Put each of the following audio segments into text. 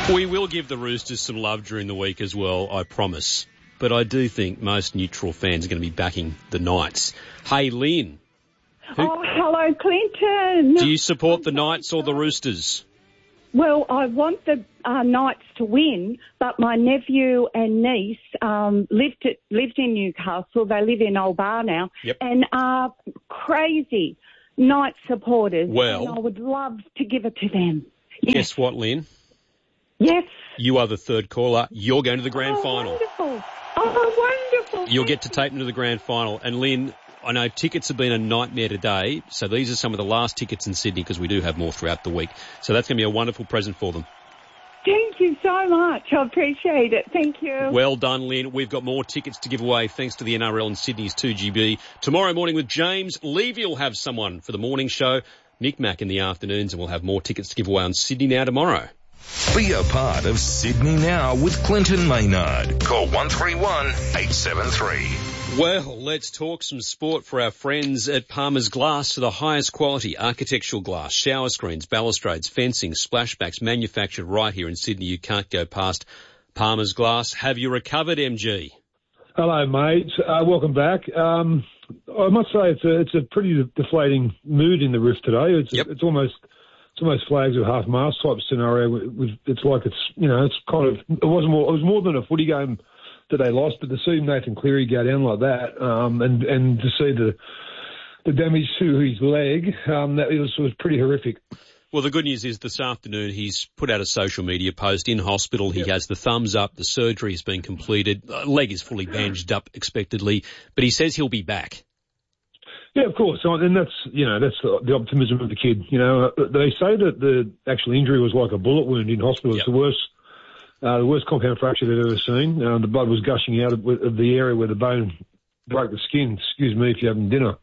We will give the Roosters some love during the week as well, I promise. But I do think most neutral fans are going to be backing the Knights. Hey, Lynn. Hello, Clinton. Do you support the Knights or the Roosters? Well, I want the Knights to win, but my nephew and niece lived in Newcastle. They live in Old Bar now, and are crazy Knights supporters. Well, and I would love to give it to them. Yes. Guess what, Lynn? Yes. You are the third caller. You're going to the grand final. Wonderful. Oh, wonderful. You'll get to tape them to the grand final. And Lynn, I know tickets have been a nightmare today, so these are some of the last tickets in Sydney because we do have more throughout the week. So that's going to be a wonderful present for them. Thank you so much. I appreciate it. Thank you. Well done, Lynn. We've got more tickets to give away thanks to the NRL and Sydney's 2GB. Tomorrow morning with James Levy will have someone for the morning show. Nick Mack in the afternoons, and we'll have more tickets to give away on Sydney Now tomorrow. Be a part of Sydney Now with Clinton Maynard. Call 131 873. Well, let's talk some sport for our friends at Palmer's Glass, to the highest quality architectural glass, shower screens, balustrades, fencing, splashbacks, manufactured right here in Sydney. You can't go past Palmer's Glass. Have you recovered, MG? Hello, mate. Welcome back. I must say it's a pretty deflating mood in the Rift today. It's almost flags with half mast type scenario. It's kind of, it was more than a footy game that they lost, but to see Nathan Cleary go down like that, and to see the damage to his leg, that was pretty horrific. Well, the good news is this afternoon he's put out a social media post in hospital. He has the thumbs up. The surgery has been completed. Leg is fully bandaged up expectedly, but he says he'll be back. Yeah, of course, and that's the optimism of the kid. They say that the actual injury was like a bullet wound in hospital. It's the worst compound fracture they've ever seen. The blood was gushing out of the area where the bone broke the skin. Excuse me if you're having dinner.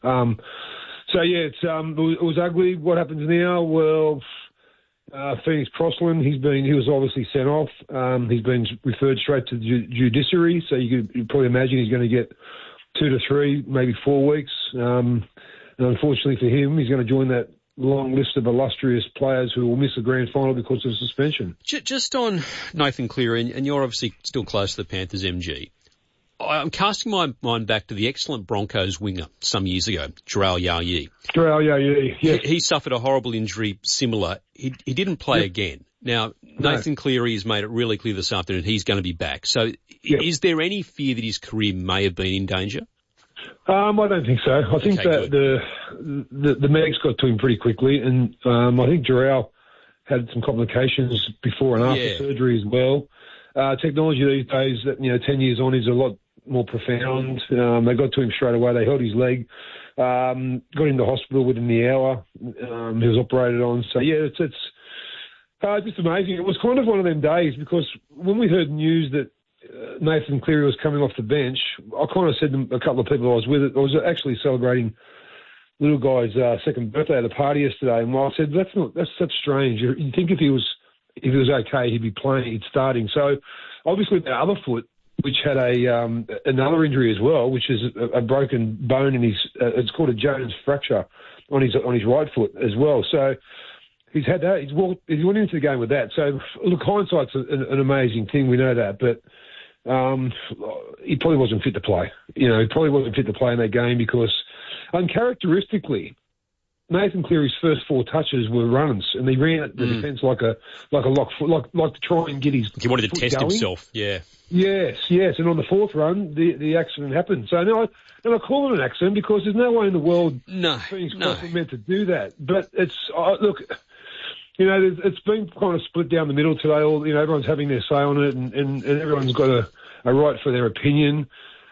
It was ugly. What happens now? Well, Phoenix Crossland, he was obviously sent off. He's been referred straight to the judiciary, so you could probably imagine he's going to get 2 to 3, maybe 4 weeks. And unfortunately for him, he's going to join that long list of illustrious players who will miss the grand final because of suspension. Just on Nathan Cleary, and you're obviously still close to the Panthers, MG. I'm casting my mind back to the excellent Broncos winger some years ago, Jarrell Yayi. Jarrell Yayi, yes. He suffered a horrible injury similar. He didn't play again. Now, Nathan Cleary has made it really clear this afternoon he's going to be back. So is there any fear that his career may have been in danger? I don't think so. I think that the medics got to him pretty quickly, and I think Jarrell had some complications before and after surgery as well. Technology these days, 10 years on, is a lot more profound. They got to him straight away. They held his leg, got him to hospital within the hour. He was operated on. So, it's just amazing. It was kind of one of them days because when we heard news that Nathan Cleary was coming off the bench, I kind of said to a couple of people I was with, I was actually celebrating little guy's second birthday at a party yesterday, and I said, that's strange. You'd think if he was okay, he'd be playing, he'd starting. So obviously the other foot, which had another injury as well, which is a broken bone in his, it's called a Jones fracture on his right foot as well. So he's had that. He went into the game with that. So look, hindsight's an amazing thing. We know that, but he probably wasn't fit to play. He probably wasn't fit to play in that game because, uncharacteristically, Nathan Cleary's first 4 touches were runs, and he ran at the defence like a lock foot, like to try and get his. He wanted to test going. himself. Yeah. Yes, and on the 4th run, the accident happened. So now I call it an accident because there's no way in the world Phoenix Crossland meant to do that. But it's look. It's been kind of split down the middle today. Everyone's having their say on it, and everyone's got a right for their opinion.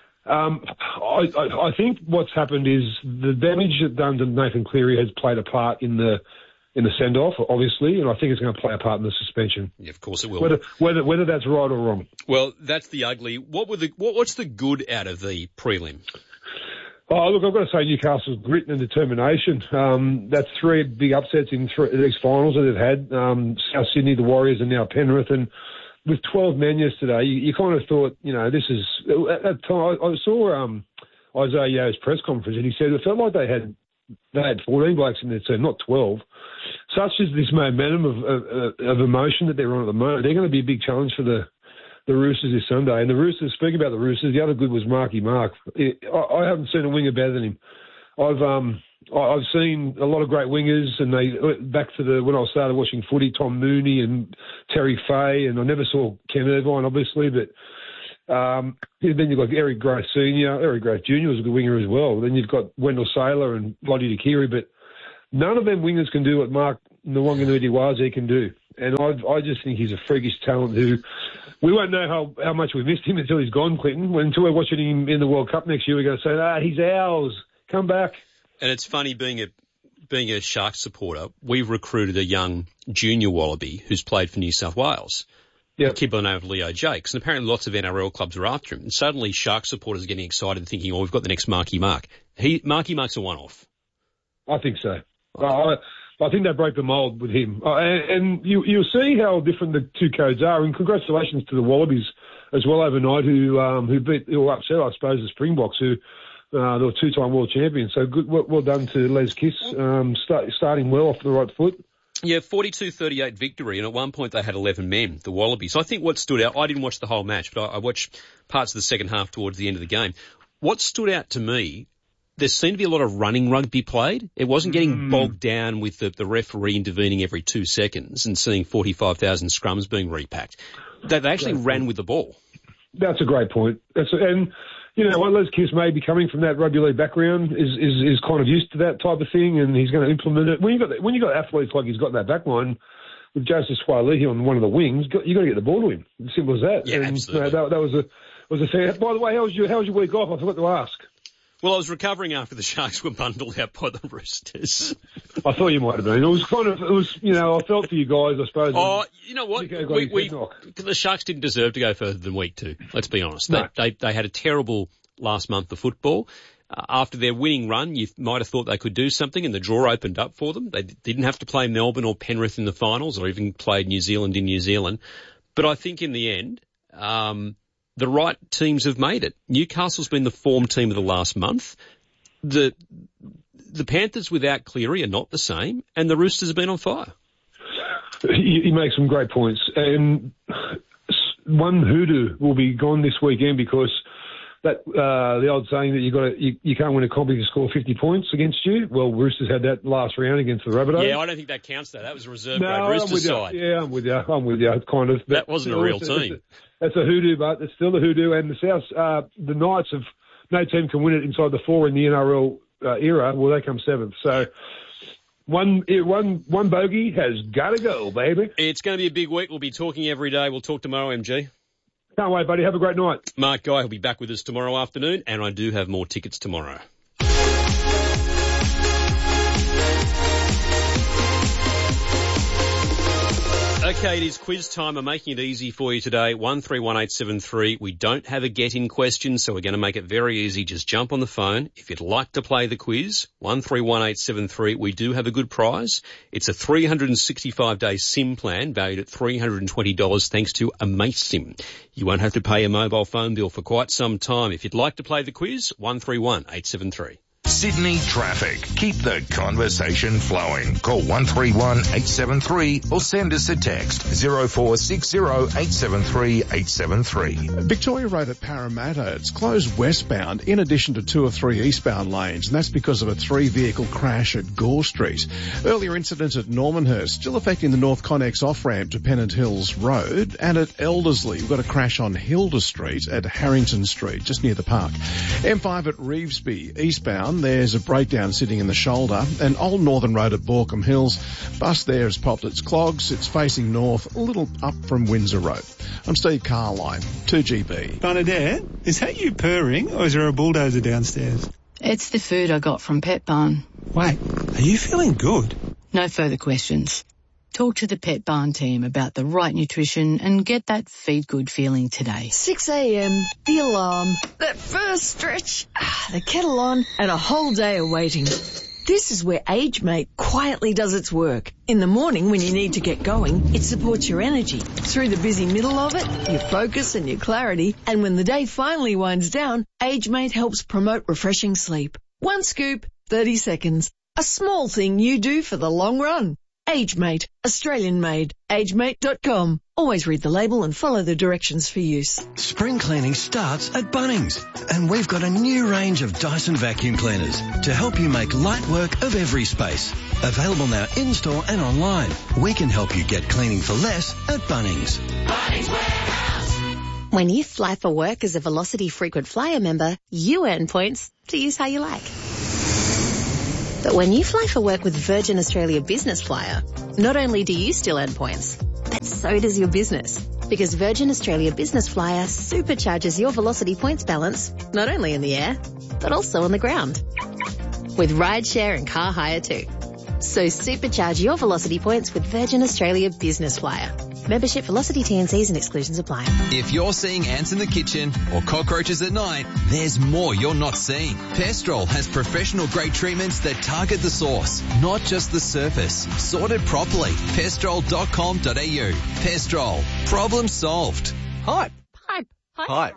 I think what's happened is the damage done to Nathan Cleary has played a part in the send-off, obviously, and I think it's going to play a part in the suspension. Yeah, of course it will. Whether that's right or wrong. Well, that's the ugly. What's the good out of the prelim? Oh, look, I've got to say Newcastle's grit and determination. That's 3 big upsets in these finals that they've had. South Sydney, the Warriors, and now Penrith. And with 12 men yesterday, you kind of thought, this is... At that time, I saw Isaiah Yeo's press conference, and he said it felt like they had 14 blokes in their team, not 12. such is this momentum of emotion that they're on at the moment. They're going to be a big challenge for the Roosters this Sunday. And the Roosters, speaking about the Roosters, the other good was Marky Mark. I haven't seen a winger better than him. I've seen a lot of great wingers, and back to when I started watching footy, Tom Mooney and Terry Fay, and I never saw Ken Irvine, obviously, but then you've got Eric Grace Sr., Eric Grace Jr. was a good winger as well. Then you've got Wendell Saylor and Lottie Dakiri, but none of them wingers can do what Mark Nwanganu-Diwazi can do. And I just think he's a freakish talent who we won't know how much we missed him until he's gone, Clinton. Until we're watching him in the World Cup next year, we're going to say, he's ours. Come back. And it's funny, being a Sharks supporter, we've recruited a young junior Wallaby who's played for New South Wales. Yep. A kid by the name of Leo Jakes. And apparently lots of NRL clubs are after him. And suddenly Sharks supporters are getting excited thinking, we've got the next Marky Mark. Marky Mark's a one-off. I think so. I think they broke the mould with him. And you'll see how different the two codes are. And congratulations to the Wallabies as well overnight who upset, I suppose, the Springboks, who they were two-time world champions. So good, well done to Les Kiss, starting well off the right foot. Yeah, 42-38 victory, and at one point they had 11 men, the Wallabies. I think what stood out, I didn't watch the whole match, but I watched parts of the second half towards the end of the game. What stood out to me, there seemed to be a lot of running rugby played. It wasn't getting bogged down with the referee intervening every 2 seconds and seeing 45,000 scrums being repacked. They actually ran with the ball. That's a great point. And you know, Les Kiss may be coming from that rugby league background, is kind of used to that type of thing, and he's going to implement it. When you got athletes like he's got in that back line with Joseph Suaalii on one of the wings, you got to get the ball to him. As simple as that. Yeah, and, absolutely. That was a fair. By the way, how was your week off? I forgot to ask. Well, I was recovering after the Sharks were bundled out by the Roosters. I thought you might have been. I felt for you guys, I suppose. Oh, you know what? The Sharks didn't deserve to go further than week 2. Let's be honest. No. They had a terrible last month of football. After their winning run, you might have thought they could do something, and the draw opened up for them. They didn't have to play Melbourne or Penrith in the finals, or even played New Zealand in New Zealand. But I think in the end, the right teams have made it. Newcastle's been the form team of the last month. The Panthers without Cleary are not the same, and the Roosters have been on fire. You make some great points. And one hoodoo will be gone this weekend because that the old saying that you can't win a comp if you score 50 points against you. Well, Roosters had that last round against the Rabbitohs. Yeah, I don't think that counts, though. That was a reserve grade Roosters side. Yeah, I'm with you, kind of. That wasn't a real team. That's a hoodoo, but it's still a hoodoo. And the Knights have no team can win it inside the 4 in the NRL era. Well, they come 7th. So one bogey has got to go, baby. It's going to be a big week. We'll be talking every day. We'll talk tomorrow, MG. Can't wait, buddy. Have a great night. Mark Guy will be back with us tomorrow afternoon, and I do have more tickets tomorrow. Okay, it is quiz time. I'm making it easy for you today. 131873. We don't have a get-in question, so we're going to make it very easy. Just jump on the phone. If you'd like to play the quiz, 131873, we do have a good prize. It's a 365-day SIM plan valued at $320 thanks to AmazeSIM. You won't have to pay a mobile phone bill for quite some time. If you'd like to play the quiz, 131873. Sydney traffic. Keep the conversation flowing. Call 131873 or send us a text 0460 873 873. Victoria Road at Parramatta, it's closed westbound in addition to 2 or 3 eastbound lanes, and that's because of a 3-vehicle crash at Gore Street. Earlier incident at Normanhurst still affecting the North Connex off-ramp to Pennant Hills Road, and at Elderslie we've got a crash on Hilda Street at Harrington Street, just near the park. M5 at Revesby eastbound, there's a breakdown sitting in the shoulder. And Old Northern Road at Borkham Hills, bus there has popped its clogs. It's facing north, a little up from Windsor Road. I'm Steve Carline, 2GB. Bernadette, is that you purring, or is there a bulldozer downstairs? It's the food I got from Pet Barn. Wait, are you feeling good? No further questions. Talk to the Pet Barn team about the right nutrition and get that feed good feeling today. 6 a.m, the alarm, that first stretch, the kettle on, and a whole day of waiting. This is where AgeMate quietly does its work. In the morning when you need to get going, it supports your energy. Through the busy middle of it, your focus and your clarity. And when the day finally winds down, AgeMate helps promote refreshing sleep. 1 scoop, 30 seconds. A small thing you do for the long run. AgeMate, Australian made. AgeMate.com. Always read the label and follow the directions for use. Spring cleaning starts at Bunnings, and we've got a new range of Dyson vacuum cleaners to help you make light work of every space. Available now in-store and online. We can help you get cleaning for less at Bunnings. Bunnings Warehouse. When you fly for work as a Velocity Frequent Flyer member, you earn points to use how you like. But when you fly for work with Virgin Australia Business Flyer, not only do you still earn points, but so does your business. Because Virgin Australia Business Flyer supercharges your Velocity points balance, not only in the air, but also on the ground. With rideshare and car hire too. So supercharge your Velocity points with Virgin Australia Business Flyer. Membership, Velocity, T&Cs and exclusions apply. If you're seeing ants in the kitchen or cockroaches at night, there's more you're not seeing. Pestrol has professional-grade treatments that target the source, not just the surface. Sorted properly. Pestrol.com.au. Pestrol. Problem solved. Hype. Hype. Hype.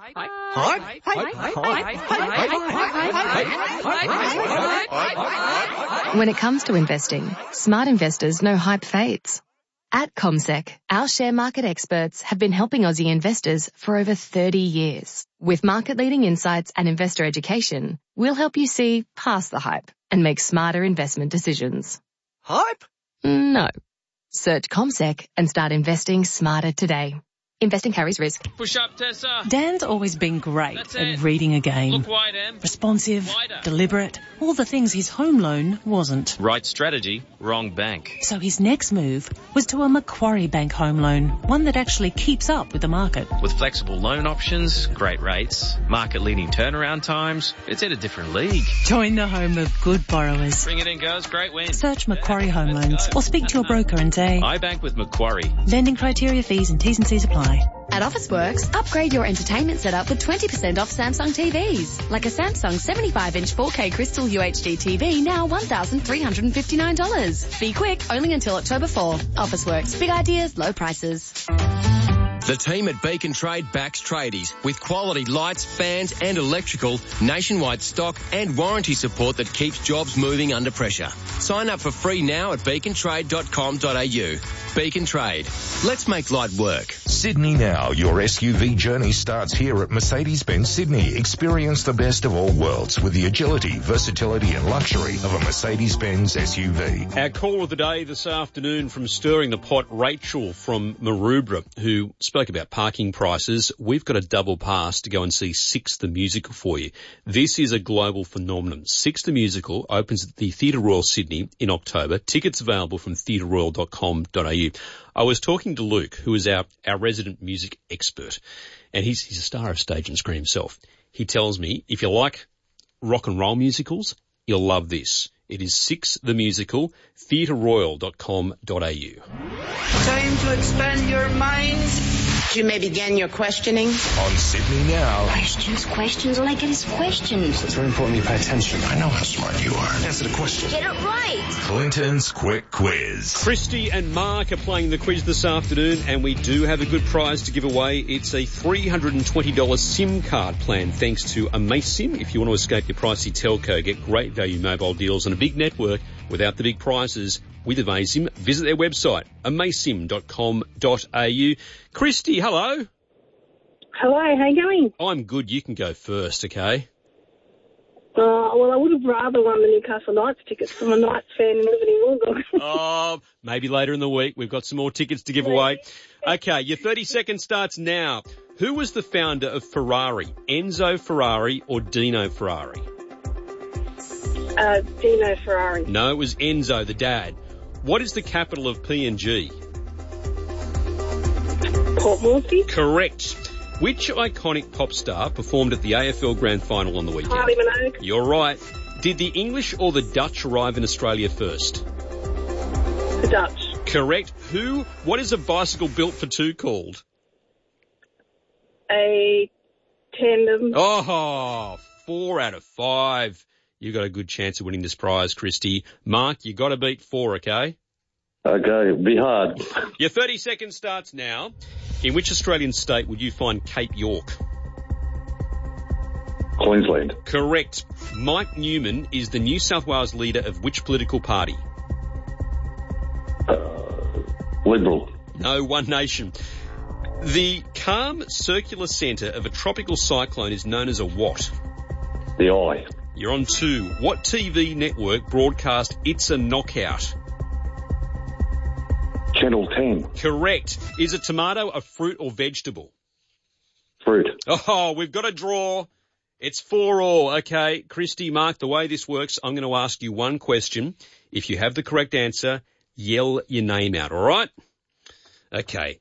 Hype. When it comes to investing, smart investors know hype fades. At CommSec, our share market experts have been helping Aussie investors for over 30 years. With market-leading insights and investor education, we'll help you see past the hype and make smarter investment decisions. Hype? No. Search CommSec and start investing smarter today. Investing carries risk. Push up, Tessa. Dan's always been great at reading a game. Look wide, Em. Responsive, Wider. deliberate, all the things his home loan wasn't. Right strategy, wrong bank. So his next move was to a Macquarie Bank home loan, one that actually keeps up with the market. With flexible loan options, great rates, market-leading turnaround times, it's in a different league. Join the home of good borrowers. Bring it in, girls. Great win. Search Macquarie Home Loans or speak to your broker and say, I bank with Macquarie. Lending criteria, fees and T's and C's apply. At Officeworks, upgrade your entertainment setup with 20% off Samsung TVs. Like a Samsung 75-inch 4K Crystal UHD TV, now $1,359. Be quick, only until October 4. Officeworks, big ideas, low prices. The team at Beacon Trade backs tradies with quality lights, fans and electrical, nationwide stock and warranty support that keeps jobs moving under pressure. Sign up for free now at beacontrade.com.au. Beacon Trade. Let's make light work. Sydney Now. Your SUV journey starts here at Mercedes-Benz Sydney. Experience the best of all worlds with the agility, versatility and luxury of a Mercedes-Benz SUV. Our caller of the day this afternoon from Stirring the Pot, Rachel from Maroubra, who spoke about parking prices. We've got a double pass to go and see Six the Musical for you. This is a global phenomenon. Six the Musical opens at the Theatre Royal Sydney in October. Tickets available from theatreroyal.com.au. I was talking to Luke, who is our resident music expert, and he's a star of stage and screen himself. He tells me if you like rock and roll musicals, you'll love this. It is Six the Musical, theatreroyal.com.au. Time to expand your minds. You may begin your questioning. On Sydney Now. Questions like it is questions. It's very important you pay attention. I know how smart you are. Answer the question. Get it right. Clinton's Quick Quiz. Christy and Mark are playing the quiz this afternoon, and we do have a good prize to give away. It's a $320 SIM card plan thanks to AmazeSIM. If you want to escape your pricey telco, get great value mobile deals on a big network without the big prices with AmazeSIM. Visit their website, amazesim.com.au. Christy, hello. Hello, how you going? I'm good. You can go first, okay? Well, I would have rather won the Newcastle Knights tickets. I'm a Knights fan and living in Wollongong. Oh, maybe later in the week. We've got some more tickets to give away. Okay, your 30 seconds starts now. Who was the founder of Ferrari? Enzo Ferrari or Dino Ferrari? Dino Ferrari. No, it was Enzo, the dad. What is the capital of PNG? Port Moresby. Correct. Which iconic pop star performed at the AFL Grand Final on the weekend? Kylie Minogue. You're right. Did the English or the Dutch arrive in Australia first? The Dutch. Correct. What is a bicycle built for two called? A tandem. Oh, 4 out of 5. You got a good chance of winning this prize, Christy. Mark, you got to beat 4, okay? Okay, it'll be hard. Your 30 seconds starts now. In which Australian state would you find Cape York? Queensland. Correct. Mike Newman is the New South Wales leader of which political party? Liberal. No, One Nation. The calm circular centre of a tropical cyclone is known as a what? The Eye. You're on 2. What TV network broadcast It's a Knockout? Channel 10. Correct. Is a tomato a fruit or vegetable? Fruit. Oh, we've got a draw. It's 4-4. Okay, Christy, Mark, the way this works, I'm going to ask you one question. If you have the correct answer, yell your name out, all right? Okay.